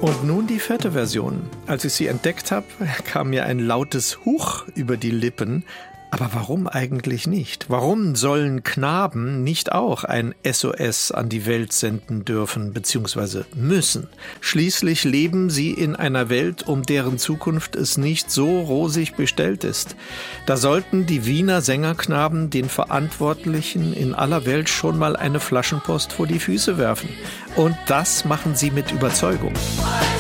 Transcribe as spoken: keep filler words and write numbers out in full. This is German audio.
Und nun die vierte Version. Als ich sie entdeckt habe, kam mir ein lautes Huch über die Lippen. Aber warum eigentlich nicht? Warum sollen Knaben nicht auch ein S O S an die Welt senden dürfen bzw. müssen? Schließlich leben sie in einer Welt, um deren Zukunft es nicht so rosig bestellt ist. Da sollten die Wiener Sängerknaben den Verantwortlichen in aller Welt schon mal eine Flaschenpost vor die Füße werfen. Und das machen sie mit Überzeugung.